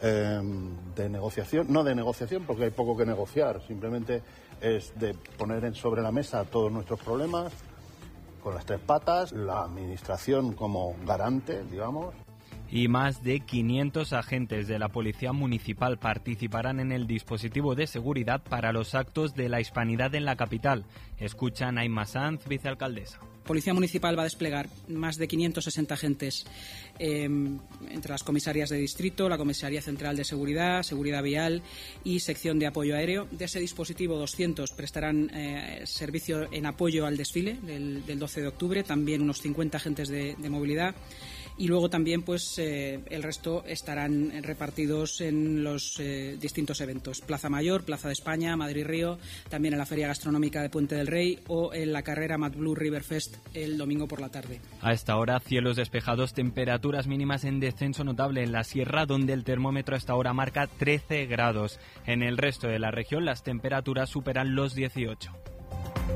de negociación, no de negociación porque hay poco que negociar, simplemente es de poner sobre la mesa todos nuestros problemas con las tres patas, la administración como garante, digamos. Y más de 500 agentes de la Policía Municipal participarán en el dispositivo de seguridad para los actos de la Hispanidad en la capital. Escuchan a Aima Sanz, vicealcaldesa. Policía Municipal va a desplegar más de 560 agentes entre las comisarías de distrito, la Comisaría Central de Seguridad, Seguridad Vial y Sección de Apoyo Aéreo. De ese dispositivo, 200 prestarán servicio en apoyo al desfile del 12 de octubre, también unos 50 agentes de movilidad. Y luego también pues el resto estarán repartidos en los distintos eventos: Plaza Mayor, Plaza de España, Madrid-Río, también en la Feria Gastronómica de Puente del Rey o en la carrera Mad Blue River Fest el domingo por la tarde. A esta hora, cielos despejados, temperaturas mínimas en descenso notable en la sierra, donde el termómetro a esta hora marca 13 grados. En el resto de la región las temperaturas superan los 18.